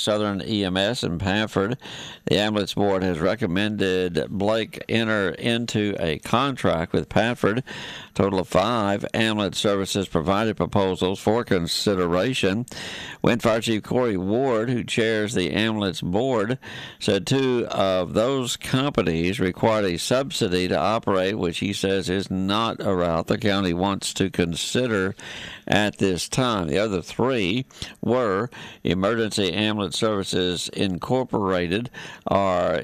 Southern EMS in Pafford. The ambulance board has recommended Blake enter into a contract with Pafford. A total of 5 ambulance services provided proposals for consideration. Wind Fire Chief Corey Ward, who chairs the ambulance board, said 2 of those companies required a subsidy to operate, which he says is not a route the county wants to consider at this time. The other 3 were Emergency Ambulance Services Incorporated, or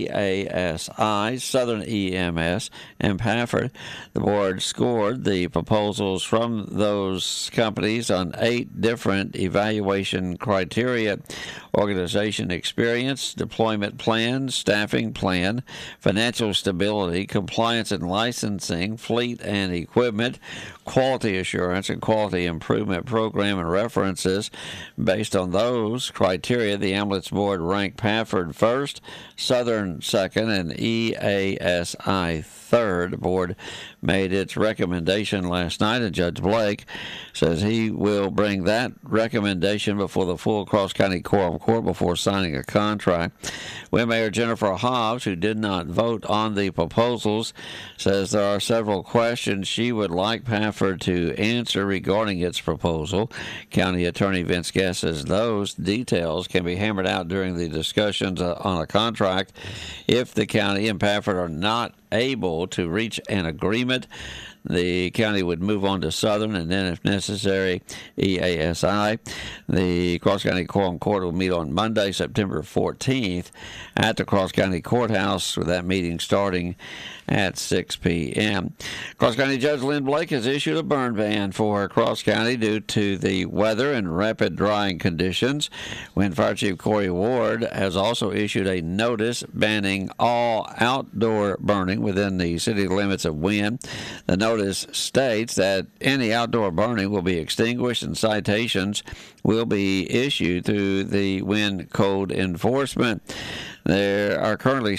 EASI, Southern EMS, and Pafford. The board scored the proposals from those companies on 8 different evaluation criteria: organization experience, deployment plan, staffing plan, financial stability, compliance and licensing, fleet and equipment, quality assurance, and quality improvement program and references. Based on those criteria, the ambulance board ranked Pafford first, Southern second, and EASI third. The board made its recommendation last night, and Judge Blake says he will bring that recommendation before the full cross-county quorum court before signing a contract. Wynn Mayor Jennifer Hobbs, who did not vote on the proposals, says there are several questions she would like Pafford to answer regarding its proposal. County Attorney Vince Guest says those details can be hammered out during the discussions on a contract. If the county and Pafford are not able to reach an agreement, the county would move on to Southern, and then, if necessary, EASI. The Cross-County Quorum Court will meet on Monday, September 14th at the Cross-County Courthouse, with that meeting starting at 6 p.m. Cross-County Judge Lynn Blake has issued a burn ban for Cross-County due to the weather and rapid drying conditions. Wind Fire Chief Corey Ward has also issued a notice banning all outdoor burning within the city limits of Wynn. The notice states that any outdoor burning will be extinguished and citations will be issued through the Wynn Code Enforcement. There are currently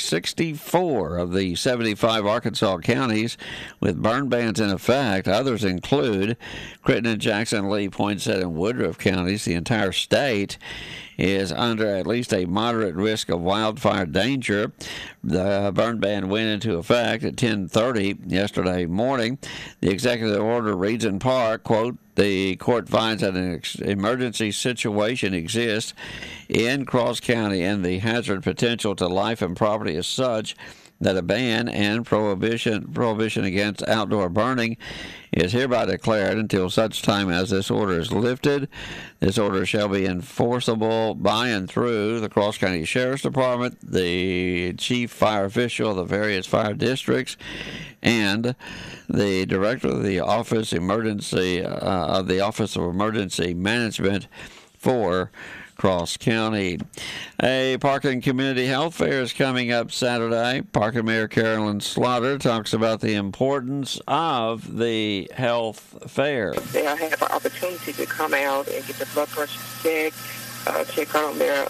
64 of the 75 Arkansas counties with burn bans in effect. Others include Crittenden, Jackson, Lee, Poinsett, and Woodruff counties. The entire state is under at least a moderate risk of wildfire danger. The burn ban went into effect at 10:30 yesterday morning. The executive order reads in part, quote, "The court finds that an emergency situation exists in Cross County and the hazard potential to life and property is such that a ban and prohibition against outdoor burning is hereby declared until such time as this order is lifted. This order shall be enforceable by and through the Cross County Sheriff's Department, the chief fire official of the various fire districts, and the director of the Office of Emergency Management for Cross County." A Parkland Community Health Fair is coming up Saturday. Parkland Mayor Carolyn Slaughter talks about the importance of the health fair. They'll have an opportunity to come out and get their blood pressure checked, check on their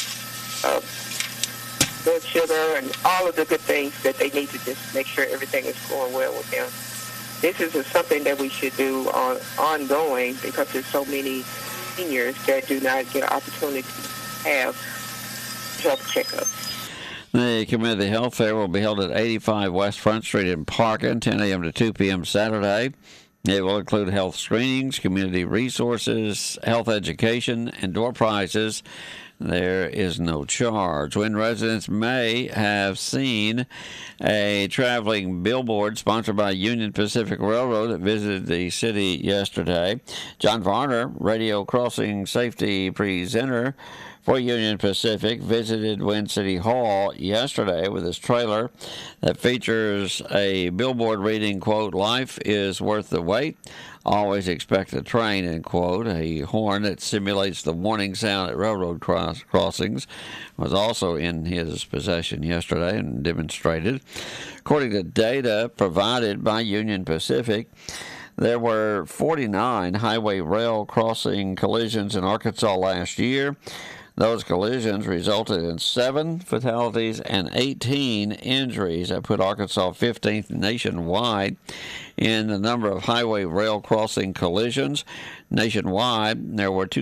blood sugar, and all of the good things that they need to just make sure everything is going well with them. This is something that we should do ongoing because there's so many seniors that do not get an opportunity to have health checkups. The Community Health Fair will be held at 85 West Front Street in Parkland, 10 a.m. to 2 p.m. Saturday. It will include health screenings, community resources, health education, and door prizes. There is no charge. Wynn residents may have seen a traveling billboard sponsored by Union Pacific Railroad that visited the city yesterday. John Varner, radio crossing safety presenter for Union Pacific, visited Wynn City Hall yesterday with his trailer that features a billboard reading, quote, "Life is worth the wait. Always expect a train," end quote. A horn that simulates the warning sound at railroad crossings was also in his possession yesterday and demonstrated. According to data provided by Union Pacific, there were 49 highway rail crossing collisions in Arkansas last year. Those collisions resulted in 7 fatalities and 18 injuries. That put Arkansas 15th nationwide in the number of highway rail crossing collisions. Nationwide, there were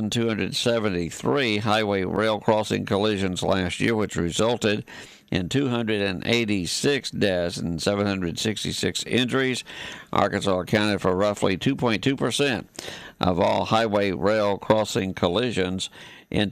2,273 highway rail crossing collisions last year, which resulted in 286 deaths and 766 injuries. Arkansas accounted for roughly 2.2% of all highway rail crossing collisions in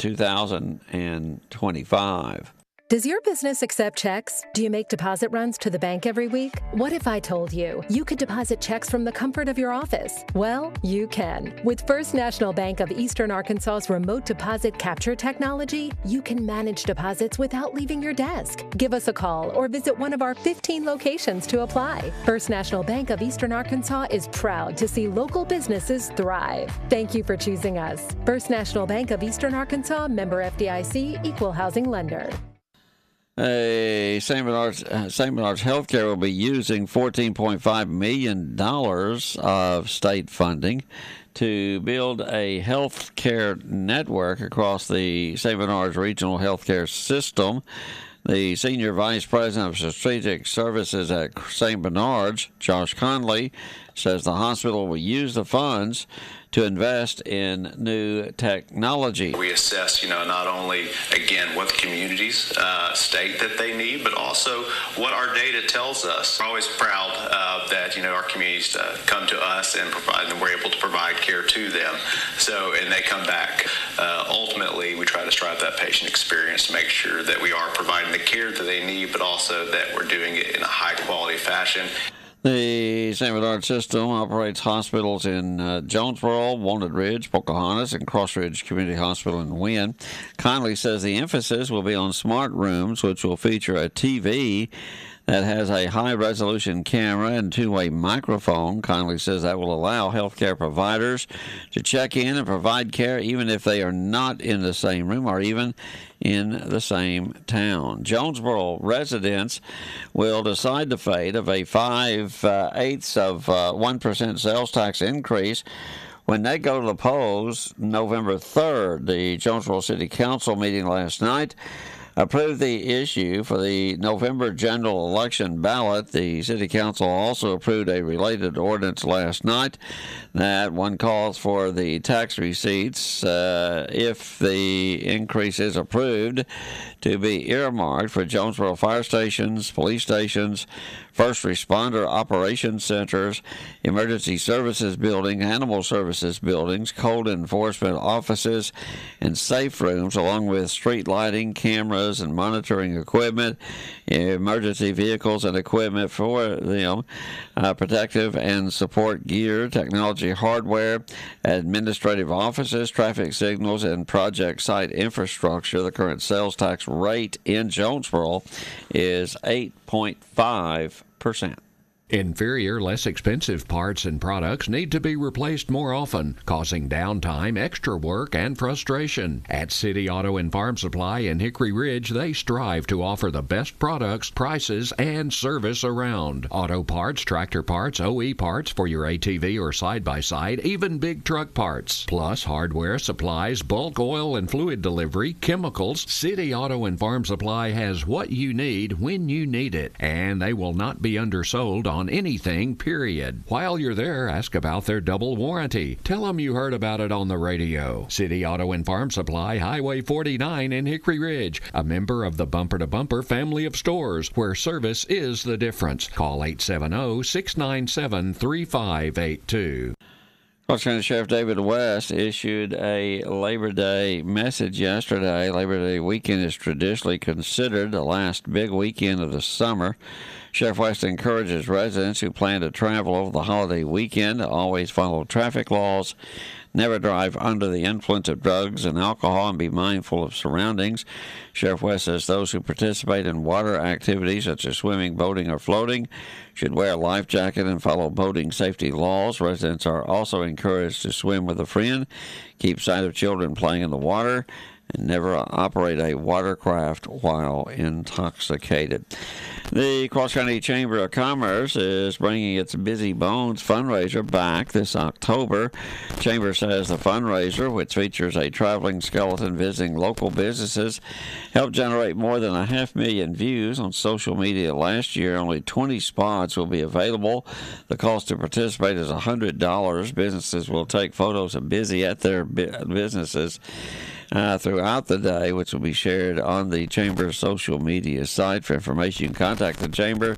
2025. Does your business accept checks? Do you make deposit runs to the bank every week? What if I told you you could deposit checks from the comfort of your office? Well, you can. With First National Bank of Eastern Arkansas's remote deposit capture technology, you can manage deposits without leaving your desk. Give us a call or visit one of our 15 locations to apply. First National Bank of Eastern Arkansas is proud to see local businesses thrive. Thank you for choosing us. First National Bank of Eastern Arkansas, member FDIC, equal housing lender. St. Bernard's Healthcare will be using $14.5 million of state funding to build a health care network across the St. Bernard's regional healthcare system. The Senior Vice President of Strategic Services at St. Bernard's, Josh Conley, says the hospital will use the funds to invest in new technology. We assess, not only, again, what the communities state that they need, but also what our data tells us. We're always proud that, our communities come to us and provide, and we're able to provide care to them. And they come back. Ultimately, we try to strive that patient experience to make sure that we are providing the care that they need, but also that we're doing it in a high-quality fashion. The St. Bernard system operates hospitals in Jonesboro, Walnut Ridge, Pocahontas, and Cross Ridge Community Hospital in Wynne. Conley says the emphasis will be on smart rooms, which will feature a TV that has a high-resolution camera and two-way microphone. Conley says that will allow healthcare providers to check in and provide care even if they are not in the same room or even in the same town. Jonesboro residents will decide the fate of a 5/8% sales tax increase when they go to the polls November 3rd. The Jonesboro City Council meeting last night approved the issue for the November general election ballot. The City Council also approved a related ordinance last night. That one calls for the tax receipts, if the increase is approved, to be earmarked for Jonesboro fire stations, police stations, first responder operations centers, emergency services building, animal services buildings, code enforcement offices, and safe rooms, along with street lighting, cameras, and monitoring equipment, emergency vehicles and equipment for them, protective and support gear, technology hardware, administrative offices, traffic signals, and project site infrastructure. The current sales tax rate in Jonesboro is 8.5%. Inferior, less expensive parts and products need to be replaced more often, causing downtime, extra work, and frustration. At City Auto and Farm Supply in Hickory Ridge, they strive to offer the best products, prices, and service around. Auto parts, tractor parts, OE parts for your ATV or side-by-side, even big truck parts. Plus hardware, supplies, bulk oil and fluid delivery, chemicals. City Auto and Farm Supply has what you need when you need it, and they will not be undersold on anything, period. While you're there, ask about their double warranty. Tell them you heard about it on the radio. City Auto and Farm Supply, Highway 49 in Hickory Ridge, a member of the Bumper to Bumper family of stores, where service is the difference. Call 870-697-3582. Clark County Sheriff David West issued a Labor Day message yesterday. Labor Day weekend is traditionally considered the last big weekend of the summer. Sheriff West encourages residents who plan to travel over the holiday weekend to always follow traffic laws, never drive under the influence of drugs and alcohol, and be mindful of surroundings. Sheriff West says those who participate in water activities such as swimming, boating, or floating should wear a life jacket and follow boating safety laws. Residents are also encouraged to swim with a friend, keep sight of children playing in the water, and never operate a watercraft while intoxicated. The Cross County Chamber of Commerce is bringing its Busy Bones fundraiser back this October. Chamber says the fundraiser, which features a traveling skeleton visiting local businesses, helped generate more than 500,000 views on social media last year. Only 20 spots will be available. The cost to participate is $100. Businesses will take photos of Busy at their businesses throughout the day, which will be shared on the Chamber's social media site. For information, you can contact the Chamber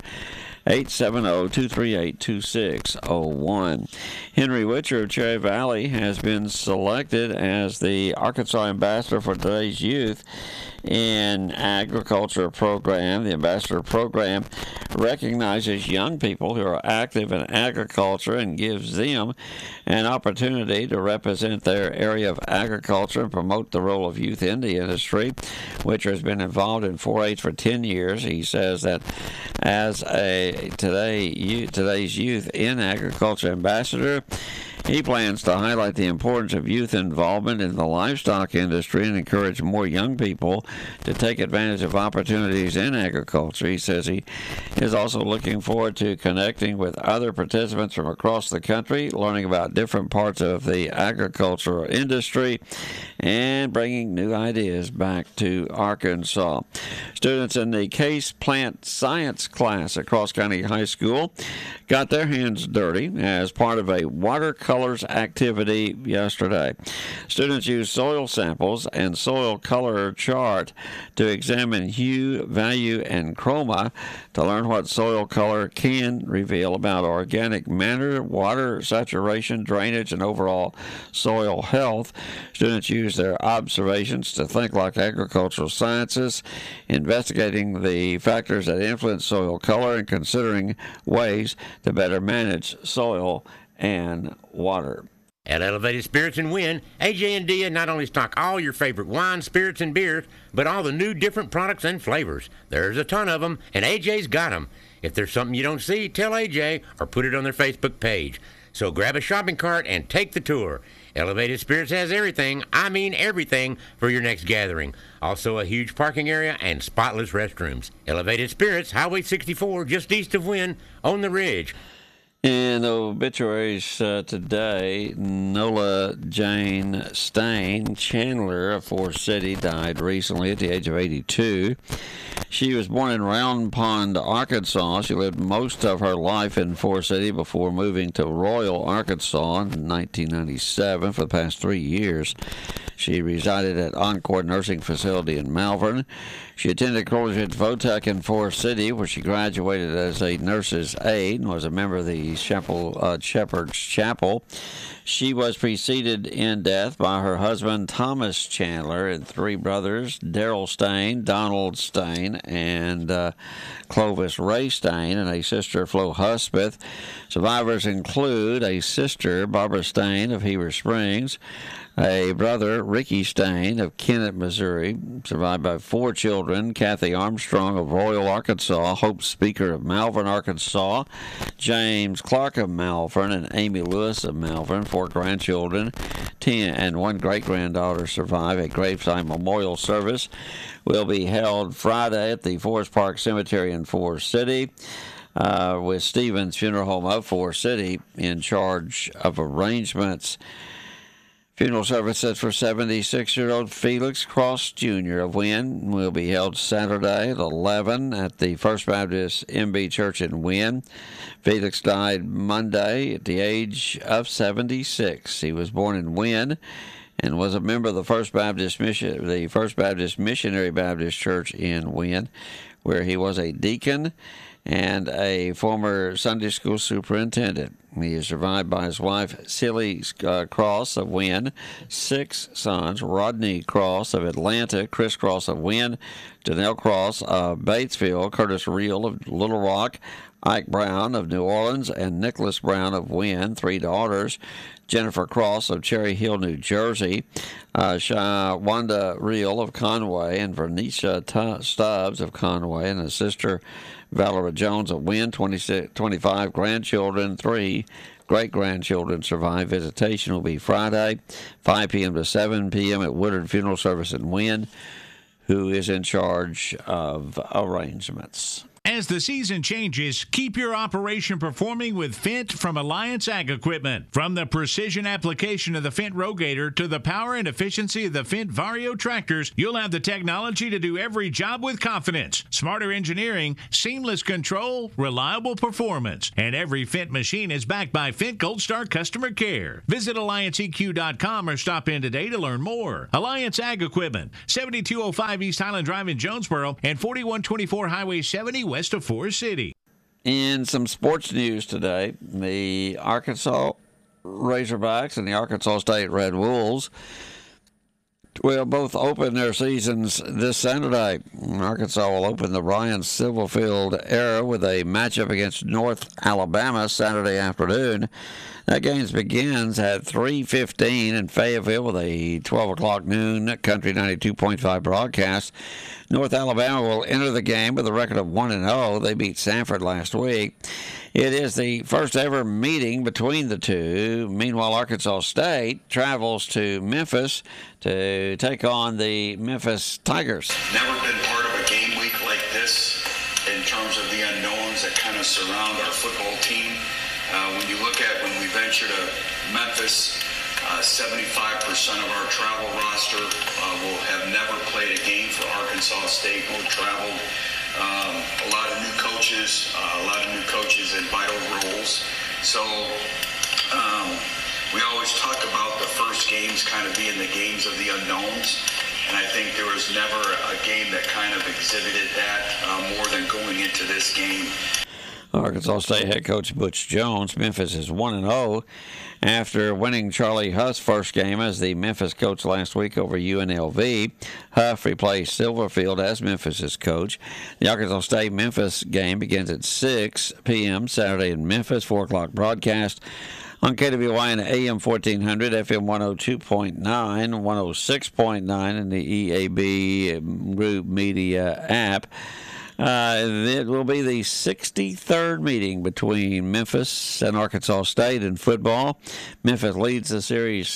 870-238-2601. Henry Witcher of Cherry Valley has been selected as the Arkansas Ambassador for Today's Youth in Agriculture Program. The Ambassador Program recognizes young people who are active in agriculture and gives them an opportunity to represent their area of agriculture and promote the role of youth in the industry. Witcher has been involved in 4-H for 10 years. He says that as today's Youth in Agriculture Ambassador, he plans to highlight the importance of youth involvement in the livestock industry and encourage more young people to take advantage of opportunities in agriculture. He says he is also looking forward to connecting with other participants from across the country, learning about different parts of the agricultural industry, and bringing new ideas back to Arkansas. Students in the Case Plant Science class at Cross County High School got their hands dirty as part of a watercolors activity yesterday. Students used soil samples and soil color chart to examine hue, value, and chroma to learn what soil color can reveal about organic matter, water saturation, drainage, and overall soil health. Students used their observations to think like agricultural scientists, investigating the factors that influence soil color and considering ways to better manage soil and water. At Elevated Spirits and Wynn, AJ and Dia not only stock all your favorite wines, spirits, and beers, but all the new different products and flavors. There's a ton of them, and AJ's got them. If there's something you don't see, tell AJ or put it on their Facebook page. So grab a shopping cart and take the tour. Elevated Spirits has everything, I mean everything, for your next gathering. Also a huge parking area and spotless restrooms. Elevated Spirits, Highway 64, just east of Wynn, on the Ridge. In the obituaries today, Nola Jane Stain Chandler of Forest City died recently at the age of 82. She was born in Round Pond, Arkansas. She lived most of her life in Forest City before moving to Royal, Arkansas in 1997 for the past 3 years. She resided at Encore Nursing Facility in Malvern. She attended Collegiate Votech in Forest City, where she graduated as a nurse's aide and was a member of the Shepherd's Chapel. She was preceded in death by her husband, Thomas Chandler, and 3 brothers, Darrell Stain, Donald Stain, and Clovis Ray Stain, and a sister, Flo Husbeth. Survivors include a sister, Barbara Stain of Heber Springs, a brother, Ricky Stain of Kennett, Missouri, survived by 4 children, Kathy Armstrong of Royal, Arkansas, Hope Speaker of Malvern, Arkansas, James Clark of Malvern, and Amy Lewis of Malvern, 4 grandchildren, 10 and 1 great-granddaughter survive. A graveside memorial service will be held Friday at the Forest Park Cemetery in Forest City, with Stevens Funeral Home of Forest City in charge of arrangements. Funeral services for 76-year-old Felix Cross Jr. of Wynn will be held Saturday at 11 at the First Baptist MB Church in Wynn. Felix died Monday at the age of 76. He was born in Wynn and was a member of the First Baptist Missionary Baptist Church in Wynn, where he was a deacon and a former Sunday school superintendent. He is survived by his wife, Cilly Cross of Wynn, 6 sons, Rodney Cross of Atlanta, Chris Cross of Wynn, Janelle Cross of Batesville, Curtis Reel of Little Rock, Ike Brown of New Orleans, and Nicholas Brown of Wynn, 3 daughters, Jennifer Cross of Cherry Hill, New Jersey, Wanda Reel of Conway, and Vernisha Stubbs of Conway, and a sister, Valerie Jones of Wynn, 25 grandchildren, 3 great-grandchildren survive. Visitation will be Friday, 5 p.m. to 7 p.m. at Woodard Funeral Service in Wynn, who is in charge of arrangements. As the season changes, keep your operation performing with Fendt from Alliance Ag Equipment. From the precision application of the Fendt Rogator to the power and efficiency of the Fendt Vario tractors, you'll have the technology to do every job with confidence. Smarter engineering, seamless control, reliable performance. And every Fendt machine is backed by Fendt Gold Star customer care. Visit AllianceEQ.com or stop in today to learn more. Alliance Ag Equipment, 7205 East Highland Drive in Jonesboro and 4124 Highway 70 west of Forest City. In some sports news today, the Arkansas Razorbacks and the Arkansas State Red Wolves will both open their seasons this Saturday. Arkansas will open the Ryan Silverfield era with a matchup against North Alabama Saturday afternoon. That game begins at 3:15 in Fayetteville with a 12 o'clock noon Country 92.5 broadcast. North Alabama will enter the game with a record of 1-0. They beat Sanford last week. It is the first ever meeting between the two. Meanwhile, Arkansas State travels to Memphis to take on the Memphis Tigers. Never been part of a game week like this in terms of the unknowns that kind of surround our football team. When you look at when we venture to Memphis, 75% of our travel roster will have never played a game for Arkansas State or traveled. A lot of new coaches in vital roles. So we always talk about the first games kind of being the games of the unknowns. And I think there was never a game that kind of exhibited that more than going into this game. Arkansas State head coach Butch Jones. Memphis is 1-0 after winning Charlie Huff's first game as the Memphis coach last week over UNLV. Huff replaced Silverfield as Memphis's coach. The Arkansas State-Memphis game begins at 6 p.m. Saturday in Memphis, 4 o'clock broadcast on KWY and AM 1400, FM 102.9, 106.9 in the EAB Group Media app. It will be the 63rd meeting between Memphis and Arkansas State in football. Memphis leads the series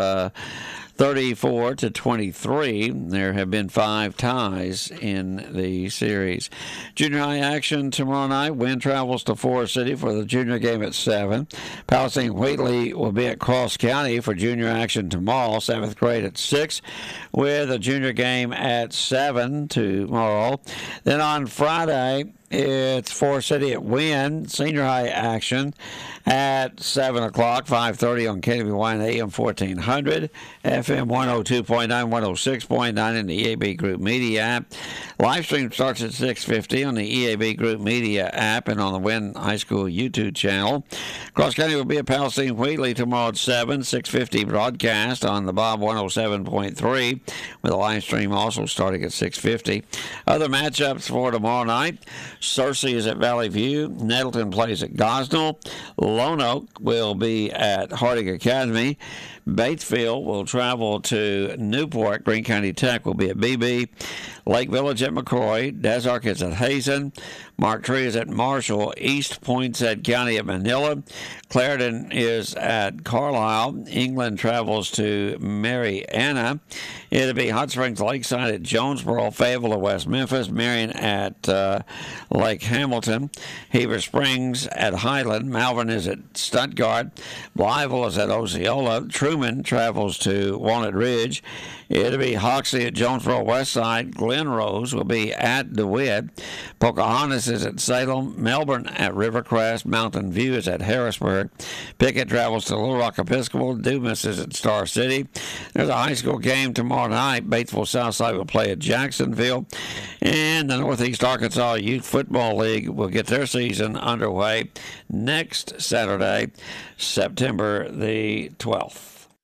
34-23. There have been 5 ties in the series. Junior high action tomorrow night. Wynn travels to Forest City for the junior game at 7. Palestine Wheatley will be at Cross County for junior action tomorrow, 7th grade at 6, with a junior game at 7 tomorrow. Then on Friday, it's Forest City at Wynn, senior high action at 7 o'clock, 5:30 on KWY and AM 1400, FM 102.9, 106.9 in the EAB Group Media app. Live stream starts at 6:50 on the EAB Group Media app and on the Wynn High School YouTube channel. Cross County will be at Palestine Wheatley tomorrow at 7, 6:50 broadcast on the Bob 107.3, with a live stream also starting at 6:50. Other matchups for tomorrow night. Searcy is at Valley View. Nettleton plays at Gosnell. Lone Oak will be at Harding Academy. Batesville will travel to Newport. Greene County Tech will be at BB. Lake Village at McCrory. Desark is at Hazen. Mark Tree is at Marshall. East Poinsett County at Manila. Clarendon is at Carlisle. England travels to Marianna. It'll be Hot Springs Lakeside at Jonesboro. Fayetteville at West Memphis. Marion at Lake Hamilton. Heber Springs at Highland. Malvern is at Stuttgart. Blytheville is at Osceola. Truman travels to Walnut Ridge. It'll be Hoxie at Jonesboro Westside. Glen Rose will be at DeWitt. Pocahontas is at Salem. Melbourne at Rivercrest. Mountain View is at Harrisburg. Pickett travels to Little Rock Episcopal. Dumas is at Star City. There's a high school game tomorrow night. Batesville Southside will play at Jacksonville. And the Northeast Arkansas Youth Football League will get their season underway next Saturday, September the 12th.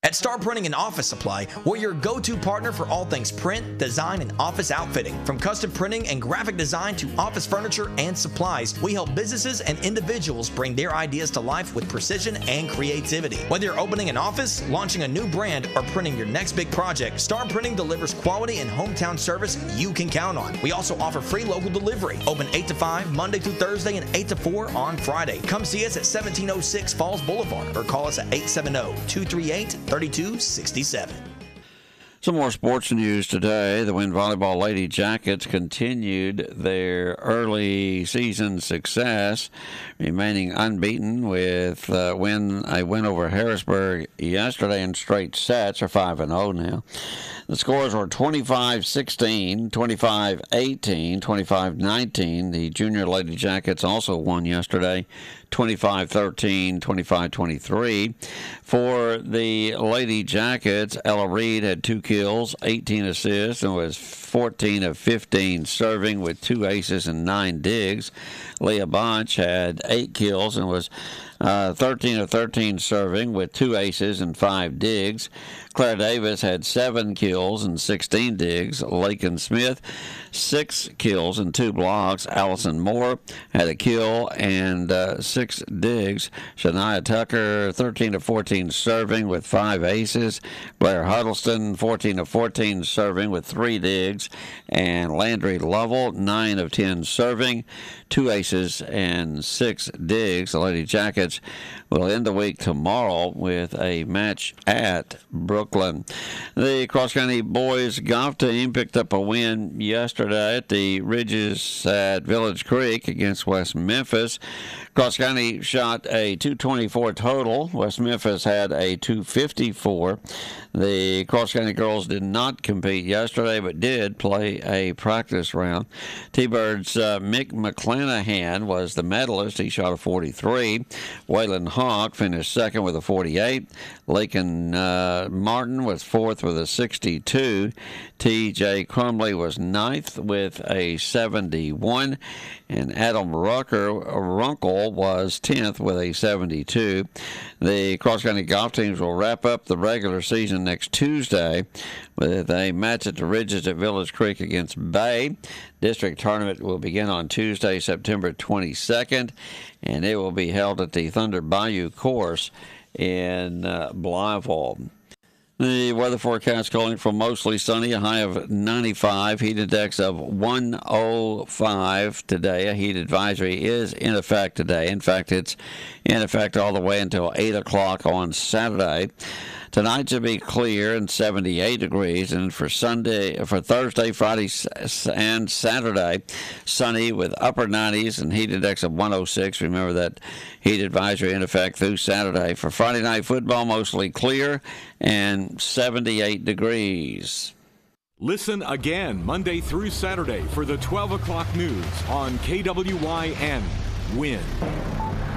At Star Printing and Office Supply, we're your go-to partner for all things print, design, and office outfitting. From custom printing and graphic design to office furniture and supplies, we help businesses and individuals bring their ideas to life with precision and creativity. Whether you're opening an office, launching a new brand, or printing your next big project, Star Printing delivers quality and hometown service you can count on. We also offer free local delivery. Open 8 to 5 Monday through Thursday and 8 to 4 on Friday. Come see us at 1706 Falls Boulevard or call us at 870-238-3267. Some more sports news today. The Wynn Volleyball Lady Jackets continued their early season success, remaining unbeaten with a win over Harrisburg yesterday in straight sets. Are 5-0 now. The scores were 25-16, 25-18, 25-19. The Junior Lady Jackets also won yesterday, 25-13, 25-23. For the Lady Jackets, Ella Reed had 2 kills, 18 assists, and was 14 of 15 serving with 2 aces and 9 digs. Leah Bonch had 8 kills and was 13 of 13 serving with 2 aces and 5 digs. Claire Davis had 7 kills and 16 digs. Lakin Smith, 6 kills and 2 blocks. Allison Moore had a kill and 6 digs. Shania Tucker, 13 of 14 serving with 5 aces. Blair Huddleston, 14 of 14 serving with 3 digs. And Landry Lovell, 9 of 10 serving, 2 aces and 6 digs. The Lady Jackets will end the week tomorrow with a match at Brooklyn. The Cross County boys golf team picked up a win yesterday at the Ridges at Village Creek against West Memphis. Cross County shot a 224 total. West Memphis had a 254. The Cross County girls did not compete yesterday, but did play a practice round. T-Birds' Mick McClanahan was the medalist. He shot a 43. Waylon Hawk finished second with a 48. Lakin Martin was fourth with a 62. T.J. Crumley was ninth with a 71. And Adam Runkle was 10th with a 72. The Cross County golf teams will wrap up the regular season next Tuesday with a match at the Ridges at Village Creek against Bay. District tournament will begin on Tuesday, September 22nd, and it will be held at the Thunder Bayou course in Blytheville. The weather forecast calling for mostly sunny, a high of 95, heat index of 105 today. A heat advisory is in effect today. In fact, it's in effect all the way until 8 o'clock on Saturday. Tonight should be clear and 78 degrees, and for Thursday, Friday, and Saturday, sunny with upper 90s and heat index of 106. Remember that heat advisory in effect through Saturday. For Friday night football, mostly clear and 78 degrees. Listen again Monday through Saturday for the 12 o'clock news on KWYN. Win.